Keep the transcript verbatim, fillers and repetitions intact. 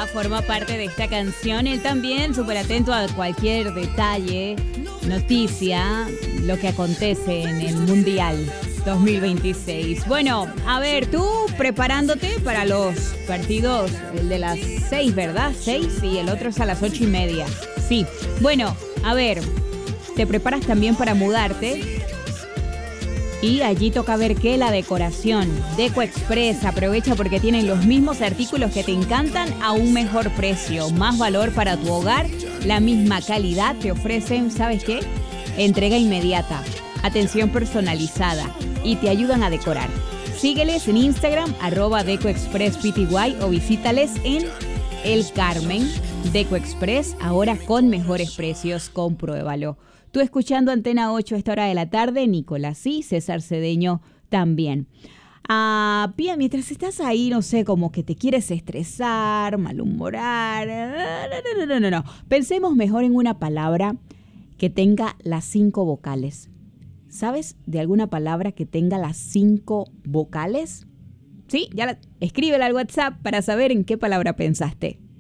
J forma parte de esta canción. Él también súper atento a cualquier detalle, noticia, lo que acontece en el Mundial dos mil veintiséis. Bueno, a ver, tú preparándote para los partidos, el de las seis, ¿verdad? Seis y el otro es a las ocho y media. Sí, bueno, a ver, te preparas también para mudarte. Y allí toca ver que la decoración. Deco Express, aprovecha porque tienen los mismos artículos que te encantan a un mejor precio. Más valor para tu hogar, la misma calidad. Te ofrecen, ¿sabes qué? Entrega inmediata, atención personalizada y te ayudan a decorar. Sígueles en Instagram, arroba Deco Express P T Y o visítales en El Carmen. Deco Express, ahora con mejores precios. Compruébalo. Tú escuchando Antena ocho a esta hora de la tarde, Nicolás, sí, César Cedeño también. Ah, bien, mientras estás ahí, no sé, como que te quieres estresar, malhumorar. No, no, no, no, no. Pensemos mejor en una palabra que tenga las cinco vocales. ¿Sabes de alguna palabra que tenga las cinco vocales? Sí, ya la, escríbela al WhatsApp para saber en qué palabra pensaste.